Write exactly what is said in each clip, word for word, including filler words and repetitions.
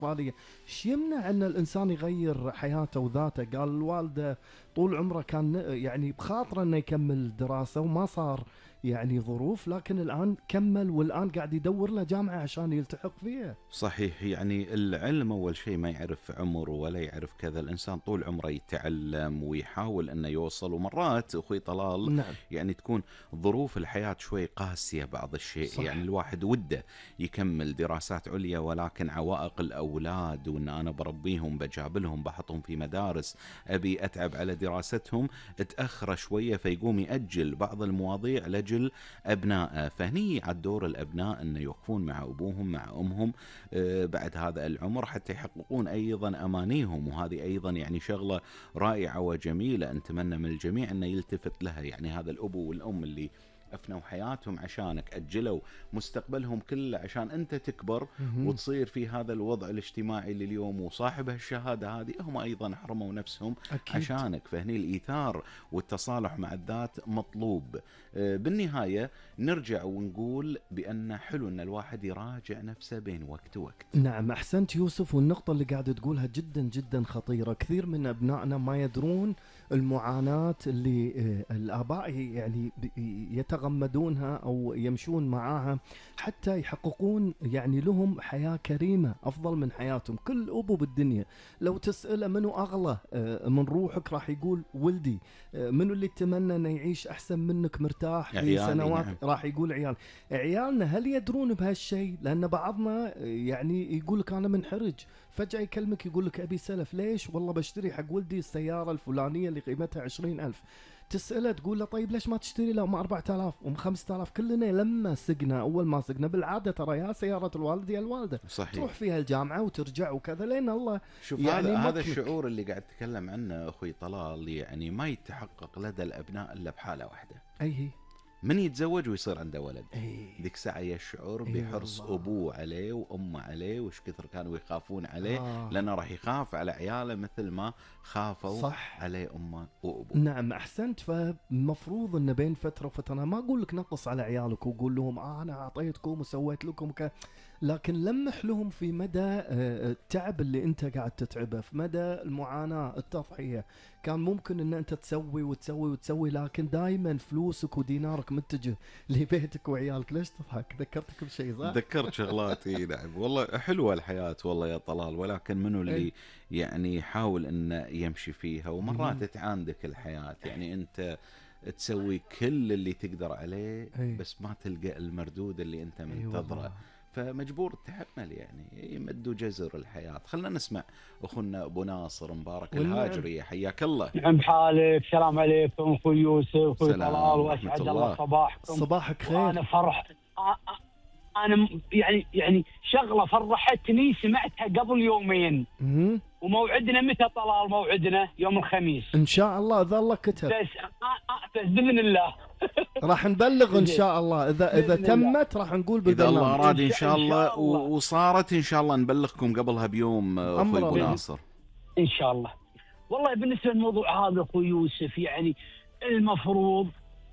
الاستقبالية. ايش يمنع ان الانسان يغير حياته وذاته؟ قال الوالدة طول عمره كان يعني بخاطره انه يكمل دراسة وما صار يعني ظروف، لكن الان كمل والان قاعد يدور له جامعة عشان يلتحق فيها. صحيح. يعني العلم أول شيء ما يعرف عمر ولا يعرف كذا، الإنسان طول عمره يتعلم ويحاول أنه يوصل. ومرات أخوي طلال نعم يعني تكون ظروف الحياة شوي قاسية بعض الشيء، يعني صح. الواحد وده يكمل دراسات عليا، ولكن عوائق الأولاد وأن أنا بربيهم بجابلهم بحطهم في مدارس أبي أتعب على دراستهم تأخر شوية، فيقوم يأجل بعض المواضيع لجل أبنائه. فهني عاد دور الأبناء أن يوقفون مع أبوهم مع أمهم بعد هذا العمر حتى يحققون أيضا أمانيهم. وهذه أيضا يعني شغلة رائعة وجميلة، نتمنى من الجميع أن يلتفت لها. يعني هذا الأبو والأم اللي أفنوا حياتهم عشانك، أجلوا مستقبلهم كله عشان أنت تكبر مهم. وتصير في هذا الوضع الاجتماعي اللي اليوم وصاحب الشهادة هذه، هم أيضا حرموا نفسهم اكيد. عشانك. فهني الإيثار والتصالح مع الذات مطلوب. بالنهاية نرجع ونقول بأن حلو أن الواحد يراجع نفسه بين وقت ووقت. نعم أحسنت يوسف، والنقطة اللي قاعد تقولها جدا جدا خطيرة. كثير من أبنائنا ما يدرون المعاناة اللي آه، الآباء يعني ب- يتغمدونها أو يمشون معاها حتى يحققون يعني لهم حياة كريمة أفضل من حياتهم. كل أبو بالدنيا لو تسأله منو أغلى آه، من روحك راح يقول ولدي. آه، منو اللي يتمنى أنه يعيش أحسن منك مرتاح في عيالي. سنوات؟ نعم. راح يقول عيال. عيالنا هل يدرون بهالشيء؟ لأن بعضنا يعني يقول لك أنا منحرج، فجأة يكلمك يقول لك أبي سلف. ليش؟ والله بشتري حق ولدي السيارة الفلانية اللي قيمتها عشرين ألف. تسأله تقول له طيب ليش ما تشتري له أم أربعة آلاف وم خمسة آلاف؟ كلنا لما سقنا أول ما سقنا بالعادة ترى يا سيارة الوالد يا الوالدة صحيح. تروح فيها الجامعة وترجع وكذا لين الله شوف يعني هذا هذا مطلق. الشعور اللي قاعد تتكلم عنه أخوي طلال يعني ما يتحقق لدى الأبناء إلا بحالة واحدة، أي هي من يتزوج ويصير عنده ولد. أي ذيك ساعة يشعر أي بحرص والله. أبوه عليه وأمه عليه، وش كثر كانوا يخافون عليه، آه. لأنه راح يخاف على عياله مثل ما خافوا صح. عليه أمه وأبوه. نعم أحسنت. فمفروض أن بين فترة وفترة ما أقول لك نقص على عيالك وقول لهم آه أنا أعطيتكم وسويت لكم ك... لكن لمح لهم في مدى آه، التعب اللي أنت قاعد تتعبه، في مدى المعاناة التضحية. كان ممكن أن أنت تسوي وتسوي وتسوي، لكن دايما فلوسك ودينارك متجه لبيتك وعيالك. ليش تضحك؟ ذكرتك بشيء صح؟ ذكرت شغلاتي. نعم والله حلوة الحياة والله يا طلال، ولكن منو اللي أي. يعني يحاول انه يمشي فيها. ومرات مهم. تعاندك الحياة، يعني انت تسوي كل اللي تقدر عليه أي. بس ما تلقى المردود اللي انت أي منتظره. والله. فمجبور تتحمل، يعني يمد جزر الحياة. خلنا نسمع أخونا أبو ناصر مبارك والنعم. الهاجري، حياك الله. نعم بحالك. السلام عليكم اخوي يوسف اخوي طلال، سلام ورحمة واسعد الله الله. صباحكم. صباحك خير. وانا فرح أ- أ- انا م- يعني يعني شغله فرحتني سمعتها قبل يومين. مهم. وموعدنا متى طلال؟ موعدنا يوم الخميس إن شاء الله إذا الله كتب بس أ- أ- بس باذن الله. راح نبلغ إن شاء الله. إذا إذا بإذن الله. تمت راح نقول إذا الله بالبرنامج. أراد إن إن شاء- شاء إن الله شاء الله. و- وصارت إن شاء الله نبلغكم قبلها بيوم أخوي أمر أبو الله. ناصر. ان شاء الله. والله بالنسبه للموضوع هذا اخوي يوسف، يعني المفروض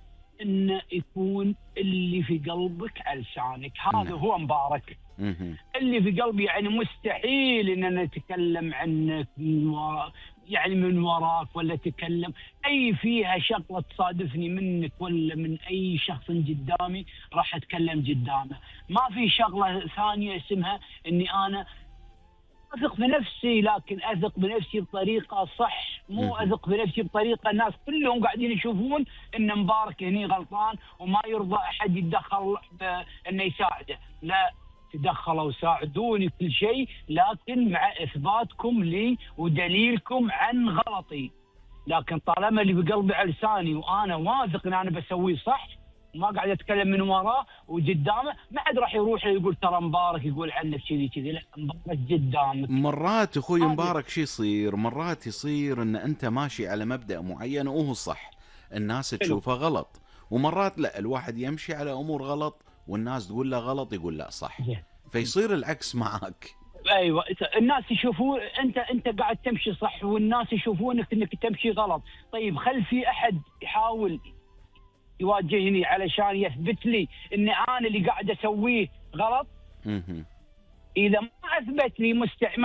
ان يكون اللي في قلبك على لسانك، هذا نعم. هو مبارك. مهم. اللي في قلبي يعني مستحيل اننا نتكلم عنك من و... يعني من وراك، ولا تكلم اي فيها شغله تصادفني منك ولا من اي شخص قدامي راح اتكلم قدامه. ما في شغله ثانيه اسمها اني انا اثق بنفسي، لكن اثق بنفسي بطريقه صح، مو مهم. اثق بنفسي بطريقه الناس كلهم قاعدين يشوفون ان مبارك هني غلطان وما يرضى احد يتدخل انه يساعده. لا، تدخلوا وساعدوني كل شيء، لكن مع اثباتكم لي ودليلكم عن غلطي. لكن طالما اللي بقلبي على لساني وانا واثق ان انا بسويه صح، ما قاعد اتكلم من وراه وقدامه، ما حد راح يروح يقول ترى مبارك يقول عنك كذي كذي. لا، مبارك قدامك. مرات أخوي هذه. مبارك شي يصير، مرات يصير أن أنت ماشي على مبدأ معين وهو صح، الناس تشوفه غلط. ومرات لا، الواحد يمشي على أمور غلط والناس تقول له غلط يقول لا صح، زين. فيصير العكس معك. ايوه، الناس يشوفون انت انت قاعد تمشي صح والناس يشوفونك انك تمشي غلط. طيب خل في احد يحاول يواجهني علشان يثبت لي ان انا اللي قاعد اسويه غلط. مهم. اذا ما اثبت لي مستع